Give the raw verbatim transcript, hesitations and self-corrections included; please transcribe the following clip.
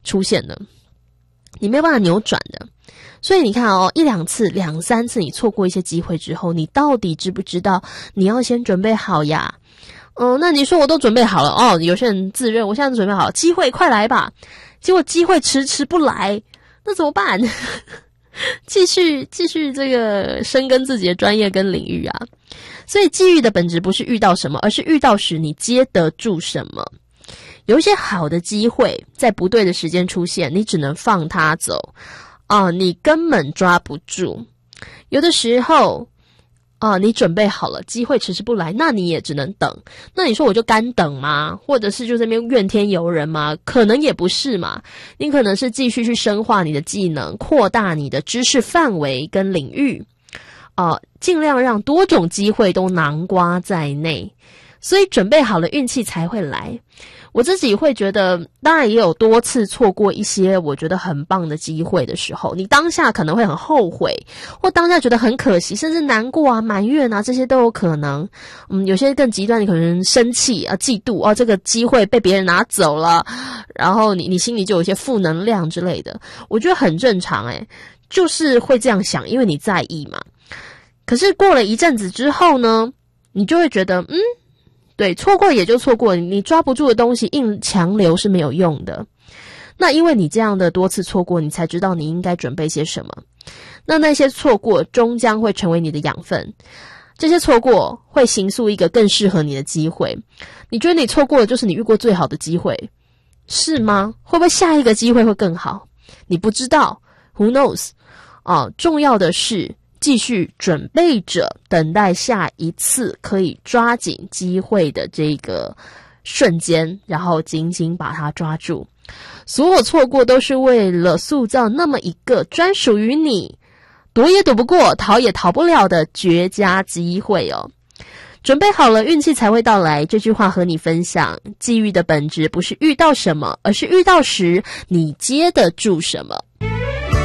出现的，你没有办法扭转的。所以你看哦，一两次、两三次你错过一些机会之后，你到底知不知道你要先准备好呀？嗯，那你说我都准备好了哦，有些人自认我现在准备好了，机会快来吧，结果机会迟迟不来，那怎么办？继续继续这个深耕自己的专业跟领域啊。所以机遇的本质不是遇到什么，而是遇到时你接得住什么。有一些好的机会在不对的时间出现，你只能放它走啊、呃，你根本抓不住。有的时候啊、呃，你准备好了，机会迟迟不来，那你也只能等。那你说我就干等吗？或者是就这边怨天尤人吗？可能也不是嘛。你可能是继续去深化你的技能，扩大你的知识范围跟领域啊、呃，尽量让多种机会都囊括在内。所以准备好了，运气才会来。我自己会觉得，当然也有多次错过一些我觉得很棒的机会的时候，你当下可能会很后悔，或当下觉得很可惜，甚至难过啊、埋怨啊，这些都有可能。嗯，有些更极端，你可能生气啊、嫉妒啊，这个机会被别人拿走了，然后你你心里就有一些负能量之类的，我觉得很正常诶，就是会这样想，因为你在意嘛。可是过了一阵子之后呢，你就会觉得，嗯。对，错过也就错过，你抓不住的东西硬强留是没有用的。那因为你这样的多次错过，你才知道你应该准备些什么。那那些错过终将会成为你的养分，这些错过会形塑一个更适合你的机会。你觉得你错过的就是你遇过最好的机会，是吗？会不会下一个机会会更好？你不知道 ，Who knows？ 啊，重要的是继续准备着，等待下一次可以抓紧机会的这个瞬间，然后紧紧把它抓住。所有错过都是为了塑造那么一个专属于你，躲也躲不过，逃也逃不了的绝佳机会哦。准备好了，运气才会到来。这句话和你分享，机遇的本质不是遇到什么，而是遇到时你接得住什么。